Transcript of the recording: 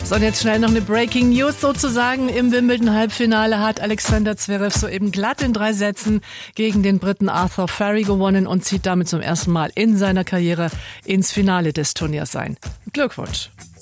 So, und jetzt schnell noch eine Breaking News sozusagen. Im Wimbledon-Halbfinale hat Alexander Zverev soeben glatt in 3 Sätzen gegen den Briten Arthur Ferry gewonnen und zieht damit zum ersten Mal in seiner Karriere ins Finale des Turniers ein. Glückwunsch!